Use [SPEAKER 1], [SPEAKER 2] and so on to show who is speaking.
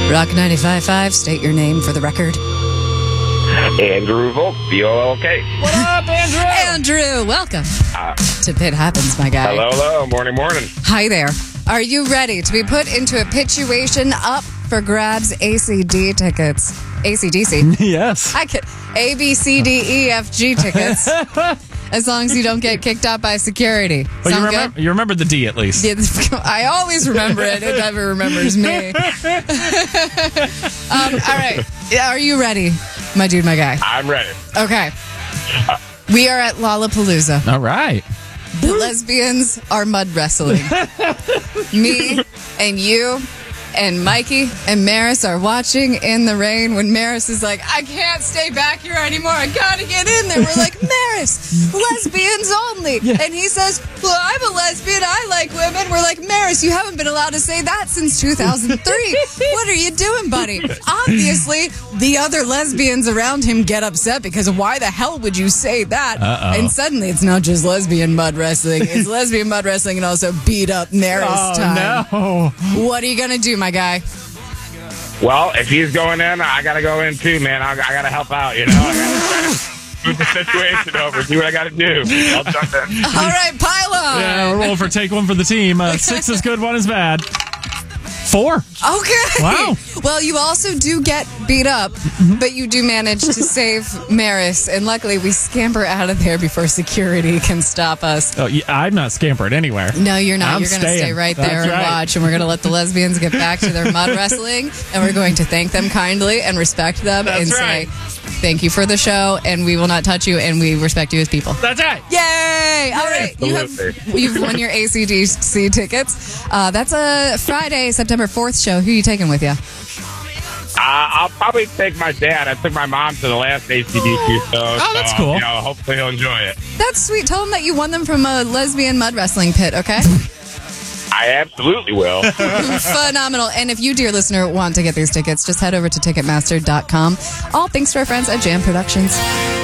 [SPEAKER 1] Rock 95.5, state your name for the record.
[SPEAKER 2] Andrew Volk, B-O-L-K.
[SPEAKER 3] What up, Andrew?
[SPEAKER 1] Andrew, welcome to Pit Happens, my guy.
[SPEAKER 2] Hello. Morning.
[SPEAKER 1] Hi there. Are you ready to be put into a pituation up for grabs ACD tickets? ACDC.
[SPEAKER 3] Yes.
[SPEAKER 1] I could A, B, C, D, E, F, G tickets. As long as you don't get kicked out by security.
[SPEAKER 3] Well,
[SPEAKER 1] Sound good?
[SPEAKER 3] you remember the D at least.
[SPEAKER 1] Yeah, I always remember it. It never remembers me. All right. Are you ready, my dude, my guy?
[SPEAKER 2] I'm ready.
[SPEAKER 1] Okay. We are at Lollapalooza.
[SPEAKER 3] All right.
[SPEAKER 1] The lesbians are mud wrestling. Me and you and Mikey and Maris are watching in the rain when Maris is like, I can't stay back here anymore. I gotta get in there. We're like, Maris, lesbians only.
[SPEAKER 3] Yeah.
[SPEAKER 1] And he says, well, I'm a lesbian. I like women. We're like, Maris, you haven't been allowed to say that since 2003. What are you doing, buddy? Obviously, the other lesbians around him get upset because why the hell would you say that?
[SPEAKER 3] Uh-oh.
[SPEAKER 1] And suddenly it's not just lesbian mud wrestling. It's lesbian mud wrestling and also beat up Maris time.
[SPEAKER 3] No.
[SPEAKER 1] What are you going to do, my guy?
[SPEAKER 2] Well, if he's going in, I got to go in too, man. I got to help out, you know. I got to try to move the situation over, do what I got to do. I'll jump in.
[SPEAKER 1] All right, pile on.
[SPEAKER 3] Yeah, we'll roll for take one for the team. 6 is good, 1 is bad. 4.
[SPEAKER 1] Okay.
[SPEAKER 3] Wow.
[SPEAKER 1] Well, you also do get beat up, but you do manage to save Maris, and luckily we scamper out of there before security can stop us.
[SPEAKER 3] Oh, yeah, I'm not scampered anywhere.
[SPEAKER 1] No, you're not.
[SPEAKER 3] I'm
[SPEAKER 1] You're going to stay
[SPEAKER 3] staying.
[SPEAKER 1] right there
[SPEAKER 3] That's
[SPEAKER 1] and
[SPEAKER 3] right.
[SPEAKER 1] watch, and we're going to let the lesbians get back to their mud wrestling, and we're going to thank them kindly and respect them and
[SPEAKER 3] That's right.
[SPEAKER 1] say, thank you for the show, and we will not touch you, and we respect you as people.
[SPEAKER 3] That's right.
[SPEAKER 1] Yay! All right, you've won your ACDC tickets. That's a Friday, September 4th show. Who are you taking with you?
[SPEAKER 2] I'll probably take my dad. I took my mom to the last ACDC show.
[SPEAKER 3] Oh, that's cool.
[SPEAKER 2] You know, hopefully he'll enjoy it.
[SPEAKER 1] That's sweet. Tell them that you won them from a lesbian mud wrestling pit, okay?
[SPEAKER 2] I absolutely will.
[SPEAKER 1] Phenomenal. And if you, dear listener, want to get these tickets, just head over to Ticketmaster.com. All thanks to our friends at Jam Productions.